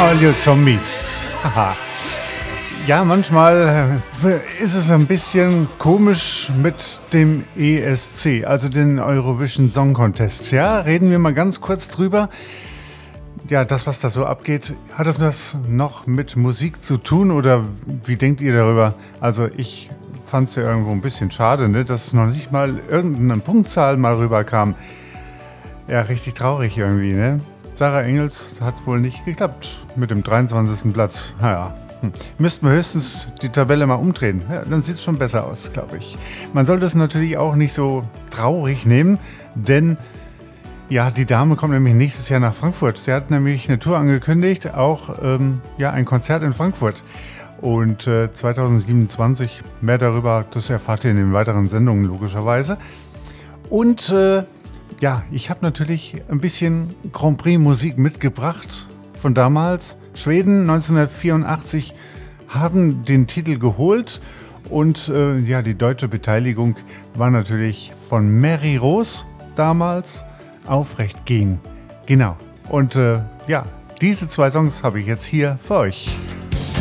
All you Zombies. Haha. Ja, manchmal ist es ein bisschen komisch mit dem ESC, also den Eurovision Song Contest. Ja, reden wir mal ganz kurz drüber. Ja, das, was da so abgeht, hat das was noch mit Musik zu tun oder wie denkt ihr darüber? Also ich fand es ja irgendwo ein bisschen schade, ne, dass noch nicht mal irgendeine Punktzahl mal rüberkam. Ja, richtig traurig irgendwie, ne? Sarah Engels hat wohl nicht geklappt mit dem 23. Platz. Naja, müssten wir höchstens die Tabelle mal umdrehen. Ja, dann sieht es schon besser aus, glaube ich. Man sollte es natürlich auch nicht so traurig nehmen, denn ja, die Dame kommt nämlich nächstes Jahr nach Frankfurt. Sie hat nämlich eine Tour angekündigt, auch ein Konzert in Frankfurt. Und 2027, mehr darüber, das erfahrt ihr in den weiteren Sendungen logischerweise. Und ich habe natürlich ein bisschen Grand Prix Musik mitgebracht von damals. Schweden 1984 haben den Titel geholt und die deutsche Beteiligung war natürlich von Mary Rose damals. Aufrecht gehen. Genau. Und diese zwei Songs habe ich jetzt hier für euch.